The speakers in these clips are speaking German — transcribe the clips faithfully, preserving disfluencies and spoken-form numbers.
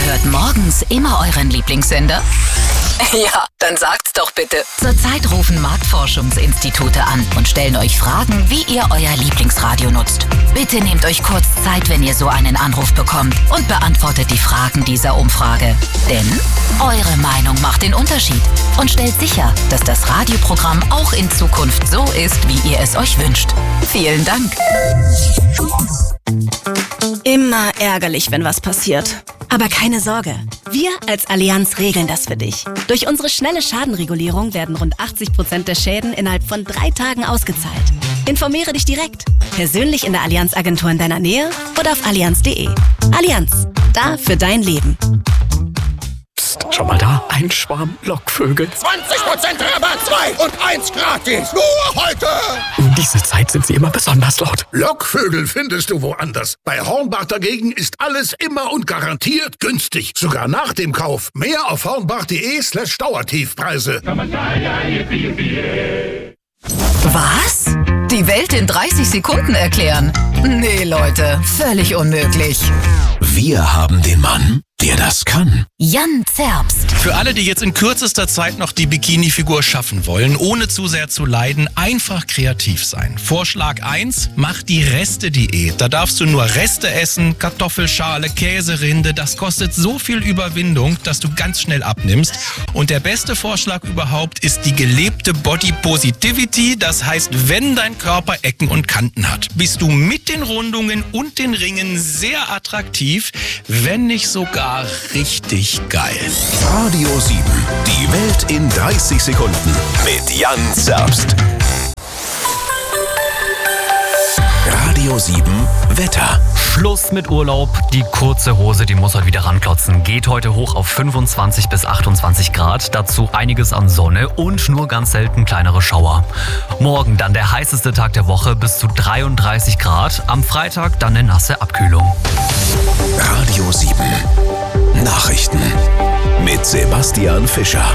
hört morgens immer euren Lieblingssender? Ja, dann sagt's doch bitte. Zurzeit rufen Marktforschungsinstitute an und stellen euch Fragen, wie ihr euer Lieblingsradio nutzt. Bitte nehmt euch kurz Zeit, wenn ihr so einen Anruf bekommt und beantwortet die Fragen dieser Umfrage. Denn eure Meinung macht den Unterschied und stellt sicher, dass das Radioprogramm auch in Zukunft so ist, wie ihr es euch wünscht. Vielen Dank. Immer ärgerlich, wenn was passiert. Aber keine Sorge, wir als Allianz regeln das für dich. Durch unsere schnelle Schadenregulierung werden rund achtzig Prozent der Schäden innerhalb von drei Tagen ausgezahlt. Informiere dich direkt, persönlich in der Allianz-Agentur in deiner Nähe oder auf allianz punkt de. Allianz, da für dein Leben. Psst, schau mal da, ein Schwarm Lockvögel. zwanzig Prozent Rabatt, zwei und eins gratis, nur heute! Um diese Zeit sind sie immer besonders laut. Lockvögel findest du woanders. Bei Hornbach dagegen ist alles immer und garantiert günstig. Sogar nach dem Kauf. Mehr auf hornbach.de slash Dauertiefpreise. Was? Die Welt in dreißig Sekunden erklären? Nee, Leute, völlig unmöglich. Wir haben den Mann, der das kann. Jan Zerbst. Für alle, die jetzt in kürzester Zeit noch die Bikini-Figur schaffen wollen, ohne zu sehr zu leiden, einfach kreativ sein. Vorschlag eins, mach die Reste-Diät. Da darfst du nur Reste essen, Kartoffelschale, Käserinde. Das kostet so viel Überwindung, dass du ganz schnell abnimmst. Und der beste Vorschlag überhaupt ist die gelebte Body Positivity. Das heißt, wenn dein Körper Ecken und Kanten hat, bist du mit den Rundungen und den Ringen sehr attraktiv, wenn nicht sogar richtig geil. Radio sieben, die Welt in dreißig Sekunden mit Jan Zerbst. Radio sieben Wetter. Schluss mit Urlaub. Die kurze Hose, die muss heute wieder ranklotzen. Geht heute hoch auf fünfundzwanzig bis achtundzwanzig Grad. Dazu einiges an Sonne und nur ganz selten kleinere Schauer. Morgen dann der heißeste Tag der Woche bis zu dreiunddreißig Grad. Am Freitag dann eine nasse Abkühlung. Radio sieben. Nachrichten mit Sebastian Fischer.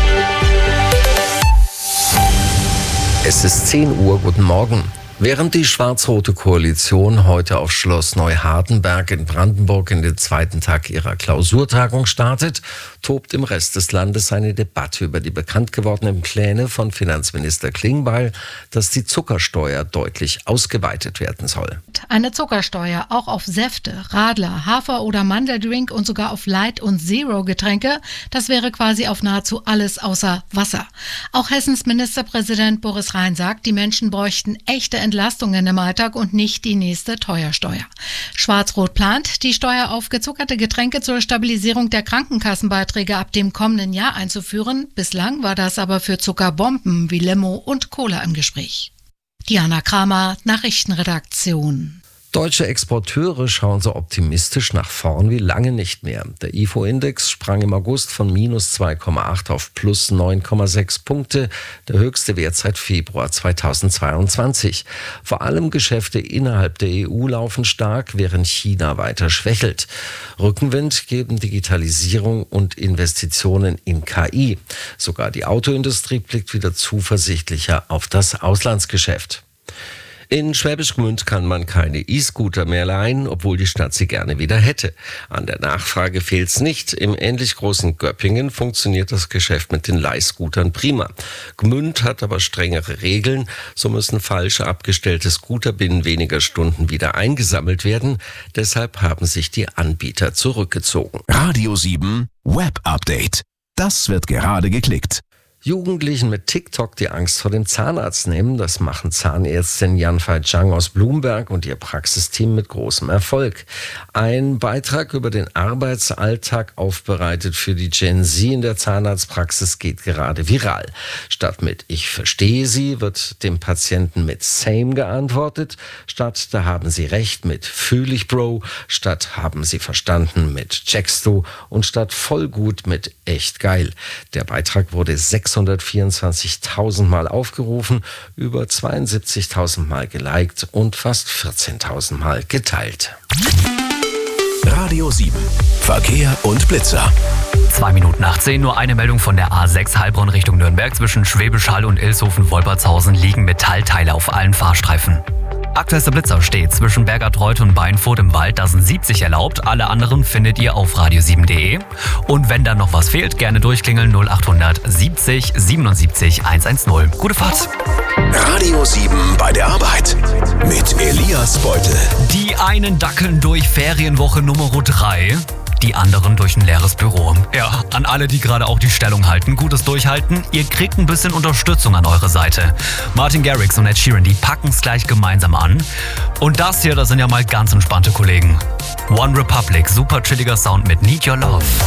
Es ist zehn Uhr, guten Morgen. Während die schwarz-rote Koalition heute auf Schloss Neuhardenberg in Brandenburg in den zweiten Tag ihrer Klausurtagung startet, tobt im Rest des Landes eine Debatte über die bekannt gewordenen Pläne von Finanzminister Klingbeil, dass die Zuckersteuer deutlich ausgeweitet werden soll. Eine Zuckersteuer auch auf Säfte, Radler, Hafer- oder Mandeldrink und sogar auf Light- und Zero-Getränke, das wäre quasi auf nahezu alles außer Wasser. Auch Hessens Ministerpräsident Boris Rhein sagt, die Menschen bräuchten echte Entlastungen im Alltag und nicht die nächste Teuersteuer. Schwarz-Rot plant, die Steuer auf gezuckerte Getränke zur Stabilisierung der Krankenkassenbeiträge ab dem kommenden Jahr einzuführen. Bislang war das aber für Zuckerbomben wie Limo und Cola im Gespräch. Diana Kramer, Nachrichtenredaktion. Deutsche Exporteure schauen so optimistisch nach vorn wie lange nicht mehr. Der I F O-Index sprang im August von minus zwei Komma acht auf plus neun Komma sechs Punkte, der höchste Wert seit Februar zweitausendzweiundzwanzig. Vor allem Geschäfte innerhalb der E U laufen stark, während China weiter schwächelt. Rückenwind geben Digitalisierung und Investitionen in K I. Sogar die Autoindustrie blickt wieder zuversichtlicher auf das Auslandsgeschäft. In Schwäbisch Gmünd kann man keine E-Scooter mehr leihen, obwohl die Stadt sie gerne wieder hätte. An der Nachfrage fehlt's nicht. Im ähnlich großen Göppingen funktioniert das Geschäft mit den Leihscootern prima. Gmünd hat aber strengere Regeln. So müssen falsch abgestellte Scooter binnen weniger Stunden wieder eingesammelt werden. Deshalb haben sich die Anbieter zurückgezogen. Radio sieben Web Update. Das wird gerade geklickt. Jugendlichen mit TikTok die Angst vor dem Zahnarzt nehmen, das machen Zahnärztin Yanfei Zhang aus Blumberg und ihr Praxisteam mit großem Erfolg. Ein Beitrag über den Arbeitsalltag aufbereitet für die Gen Z in der Zahnarztpraxis geht gerade viral. Statt mit "Ich verstehe Sie" wird dem Patienten mit "Same" geantwortet, statt "Da haben Sie recht" mit "Fühl ich, Bro", statt "Haben Sie verstanden" mit "Checkst du" und statt "Voll gut" mit "Echt geil". Der Beitrag wurde sechshundertvierundzwanzigtausend Mal aufgerufen, über zweiundsiebzigtausend Mal geliked und fast vierzehntausend Mal geteilt. Radio sieben. Verkehr und Blitzer. Zwei Minuten nach zehn, nur eine Meldung von der A sechs Heilbronn Richtung Nürnberg. Zwischen Schwäbisch Hall und Ilshofen-Wolpertshausen liegen Metallteile auf allen Fahrstreifen. Aktuellster Blitzer steht zwischen Bergertreuth und Beinfurt im Wald. Da sind siebzig erlaubt. Alle anderen findet ihr auf radio sieben punkt de. Und wenn dann noch was fehlt, gerne durchklingeln null achthundert siebzig siebenundsiebzig hundertzehn. Gute Fahrt. Radio sieben bei der Arbeit mit Elias Beutel. Die einen dackeln durch Ferienwoche Nummer drei. Die anderen durch ein leeres Büro. Ja, an alle, die gerade auch die Stellung halten, gutes Durchhalten. Ihr kriegt ein bisschen Unterstützung an eure Seite. Martin Garrix und Ed Sheeran, die packen es gleich gemeinsam an. Und das hier, das sind ja mal ganz entspannte Kollegen. One Republic, super chilliger Sound mit Need Your Love.